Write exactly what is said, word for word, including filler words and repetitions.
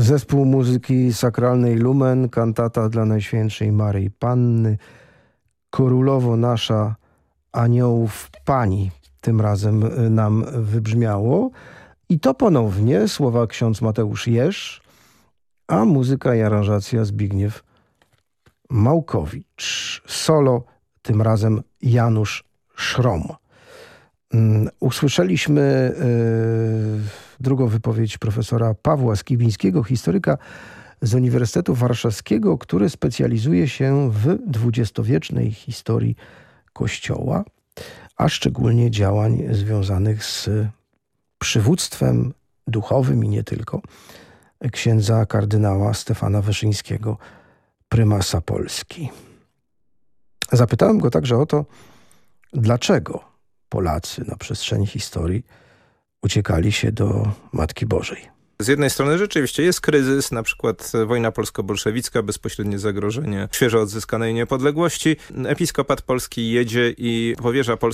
Zespół muzyki sakralnej Lumen, kantata dla Najświętszej Maryi Panny, Królowo nasza, aniołów Pani, tym razem nam wybrzmiało. I to ponownie słowa ksiądz Mateusz Jerz, a muzyka i aranżacja Zbigniew Małkowicz. Solo, tym razem Janusz Szrom. Usłyszeliśmy y, drugą wypowiedź profesora Pawła Skibińskiego, historyka z Uniwersytetu Warszawskiego, który specjalizuje się w dwudziestowiecznej historii Kościoła, a szczególnie działań związanych z przywództwem duchowym i nie tylko księdza kardynała Stefana Wyszyńskiego, prymasa Polski. Zapytałem go także o to, dlaczego Polacy na przestrzeni historii uciekali się do Matki Bożej. Z jednej strony rzeczywiście jest kryzys, na przykład wojna polsko-bolszewicka, bezpośrednie zagrożenie świeżo odzyskanej niepodległości. Episkopat polski jedzie i powierza Polsce